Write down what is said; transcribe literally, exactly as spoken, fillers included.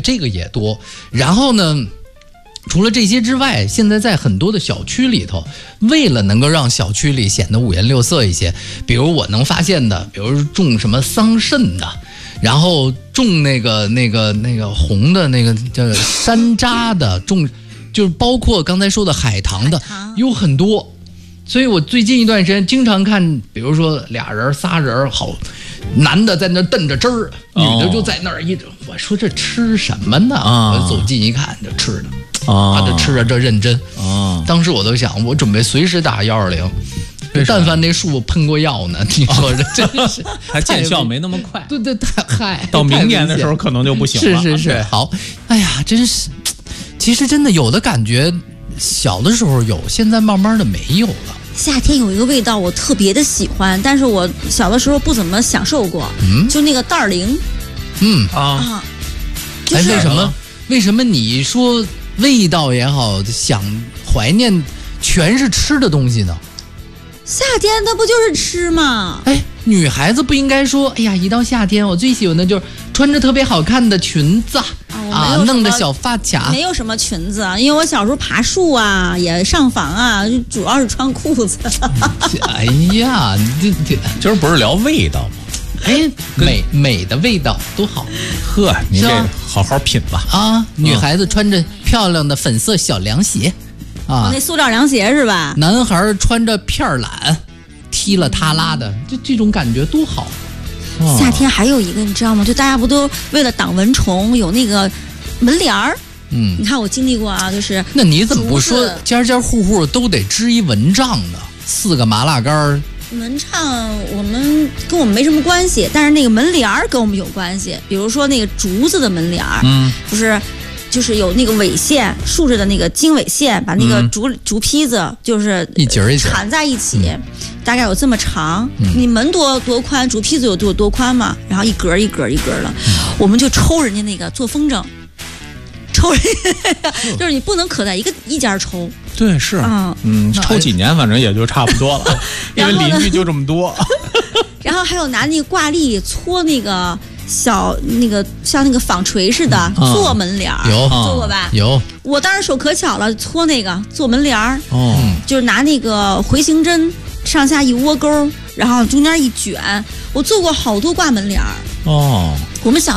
这个也多。然后呢，除了这些之外，现在在很多的小区里头，为了能够让小区里显得五颜六色一些，比如我能发现的，比如种什么桑葚的，然后种那个那个那个红的那个叫山楂的，种就是包括刚才说的海棠的，有很多。所以我最近一段时间经常看，比如说俩人仨人，好，男的在那瞪着汁儿，女的就在那儿一，我说这吃什么呢？我走近一看，这吃的啊，这吃着这认真啊。当时我都想，我准备随时打幺二零，但凡那树喷过药呢，你说这真是它见效没那么快。 对对，太嗨， 到明年的时候可能就不行了。 是是是，好，哎呀，真是，其实真的有的感觉。小的时候有，现在慢慢的没有了。 夏天有一个味道我特别的喜欢，但是我小的时候不怎么享受过，嗯，就那个袋儿零， 嗯啊， 啊就是、哎，为什么？为什么你说味道也好，想怀念，全是吃的东西呢？ 夏天它不就是吃吗？ 哎，女孩子不应该说，哎呀，一到夏天，我最喜欢的就是穿着特别好看的裙子。啊，弄的小发卡， 没有什么裙子，因为我小时候爬树啊，也上房啊，主要是穿裤子。 哎呀，这这今儿不是聊味道吗？ 哎，美美的味道多好， 呵，你这好好品吧。 啊，女孩子穿着漂亮的粉色小凉鞋，啊， 那塑料凉鞋是吧？ 男孩穿着片懒，踢了踏拉的，这这种感觉多好。 夏天还有一个你知道吗？就大家不都为了挡蚊虫有那个门帘儿？嗯，你看我经历过啊，就是那你怎么不说家家户户都得支一蚊帐呢？四个麻辣杆。 蚊帐我们跟我们没什么关系，但是那个门帘儿跟我们有关系。比如说那个竹子的门帘儿，嗯，不是。就是有那个纬线，竖着的那个经纬线，把那个竹、嗯、竹坯子就是一节一节缠在一起，嗯、大概有这么长。嗯、你门多多宽，竹坯子有多多宽嘛？然后一格一格一格的，嗯、我们就抽人家那个做风筝，抽人家就是你不能可在一个一家抽。 对，是，嗯嗯，抽几年反正也就差不多了，因为邻居就这么多。 然后还有拿那个挂历搓那个。小那个像那个纺锤似的、嗯、做门帘儿， 有做过吧？ 有。 我当时手可巧了，搓那个做门帘儿，哦，就是拿那个回形针上下一窝钩，然后中间一卷。我做过好多挂门帘儿。哦，我们小。